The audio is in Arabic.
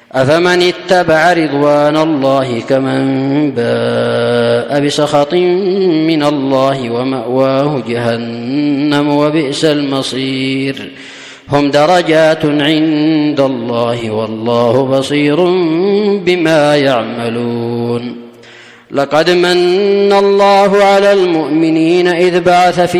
أفمن اتبع رضوان الله كمن باء بسخط من الله ومأواه جهنم وبئس المصير هم درجات عند الله والله بصير بما يعملون لقد من الله على المؤمنين إذ بعث في